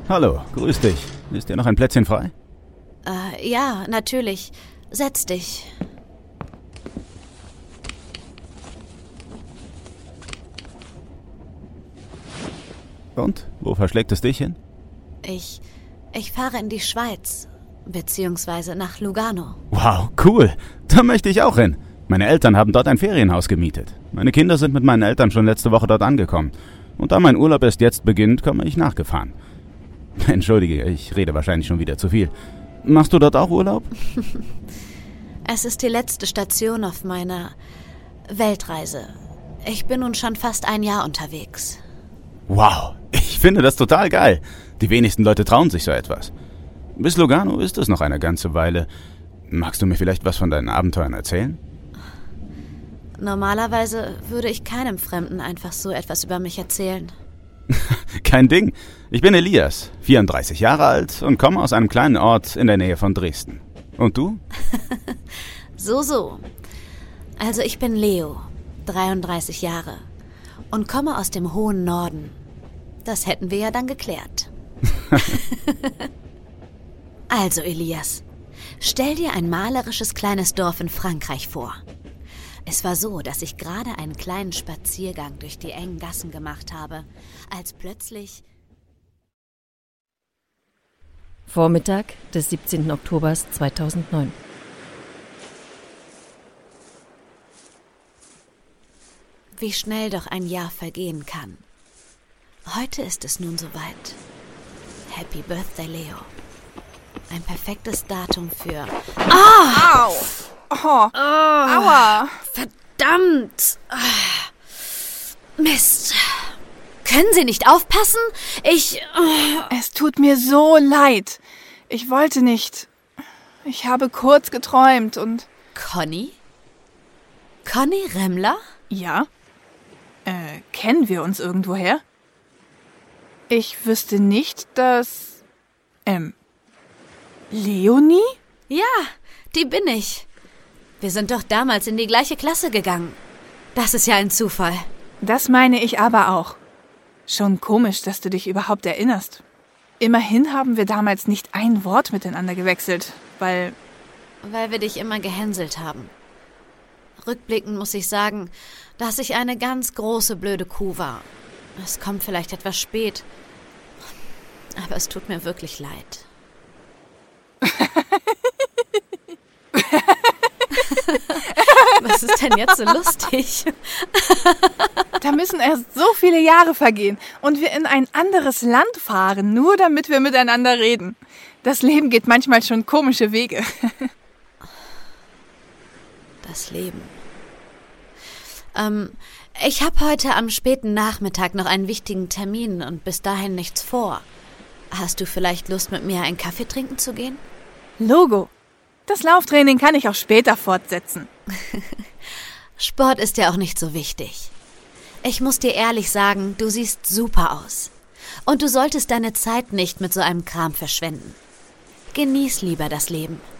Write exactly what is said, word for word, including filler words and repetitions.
Hallo, grüß dich. Ist dir noch ein Plätzchen frei? Äh, ja, natürlich. Setz dich. Und? Wo verschlägt es dich hin? Ich... ich fahre in die Schweiz. Beziehungsweise nach Lugano. Wow, cool. Da möchte ich auch hin. Meine Eltern haben dort ein Ferienhaus gemietet. Meine Kinder sind mit meinen Eltern schon letzte Woche dort angekommen. Und da mein Urlaub erst jetzt beginnt, komme ich nachgefahren. Entschuldige, ich rede wahrscheinlich schon wieder zu viel. Machst du dort auch Urlaub? Es ist die letzte Station auf meiner Weltreise. Ich bin nun schon fast ein Jahr unterwegs. Wow, ich finde das total geil. Die wenigsten Leute trauen sich so etwas. Bis Lugano ist es noch eine ganze Weile. Magst du mir vielleicht was von deinen Abenteuern erzählen? Normalerweise würde ich keinem Fremden einfach so etwas über mich erzählen. Kein Ding. Ich bin Elias, vierunddreißig Jahre alt und komme aus einem kleinen Ort in der Nähe von Dresden. Und du? So, so. Also ich bin Leo, dreiunddreißig Jahre und komme aus dem hohen Norden. Das hätten wir ja dann geklärt. Also Elias, stell dir ein malerisches kleines Dorf in Frankreich vor. Es war so, dass ich gerade einen kleinen Spaziergang durch die engen Gassen gemacht habe, als plötzlich... Vormittag des siebzehnten Oktober zweitausendneun. Wie schnell doch ein Jahr vergehen kann. Heute ist es nun soweit. Happy Birthday, Leo. Ein perfektes Datum für... Ah! Au! Oh, oh, aua! Verdammt! Mist! Können Sie nicht aufpassen? Ich... Oh. Es tut mir so leid. Ich wollte nicht. Ich habe kurz geträumt und... Conny? Conny Remmler? Ja? Äh, kennen wir uns irgendwoher? Ich wüsste nicht, dass... Ähm... Leonie? Ja, die bin ich. Wir sind doch damals in die gleiche Klasse gegangen. Das ist ja ein Zufall. Das meine ich aber auch. Schon komisch, dass du dich überhaupt erinnerst. Immerhin haben wir damals nicht ein Wort miteinander gewechselt, weil... Weil wir dich immer gehänselt haben. Rückblickend muss ich sagen, dass ich eine ganz große blöde Kuh war. Es kommt vielleicht etwas spät, aber es tut mir wirklich leid. Was ist denn jetzt so lustig? Da müssen erst so viele Jahre vergehen und wir in ein anderes Land fahren, nur damit wir miteinander reden. Das Leben geht manchmal schon komische Wege. Das Leben. Ähm, ich habe heute am späten Nachmittag noch einen wichtigen Termin und bis dahin nichts vor. Hast du vielleicht Lust, mit mir einen Kaffee trinken zu gehen? Logo. Das Lauftraining kann ich auch später fortsetzen. Sport ist ja auch nicht so wichtig. Ich muss dir ehrlich sagen, du siehst super aus. Und du solltest deine Zeit nicht mit so einem Kram verschwenden. Genieß lieber das Leben.